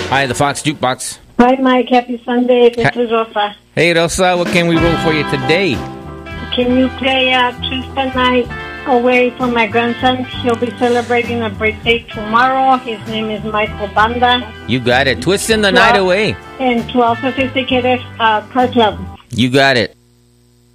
Hi, the Fox Jukebox. Hi, Mike. Happy Sunday. This is Rosa. Hey, Rosa, what can we roll for you today? Can you play Twist the Night Away for my grandson? He'll be celebrating a birthday tomorrow. His name is Michael Banda. You got it. Twisting the night away. And 12 Sophisticated Car Club. You got it.